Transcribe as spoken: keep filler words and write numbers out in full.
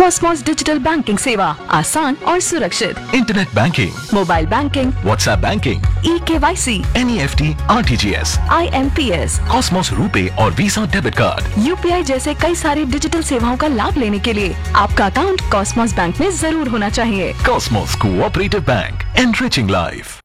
Cosmos digital banking सेवा आसान और सुरक्षित। Internet banking, mobile banking, WhatsApp banking, e KYC, N E F T, R T G S, I am P S, Cosmos RuPay और visa debit card, U P I जैसे कई सारी digital सेवाओं का लाभ लेने के लिए आपका अकाउंट कॉस्मोस बैंक में जरूर होना चाहिए। Cosmos cooperative bank, enriching life.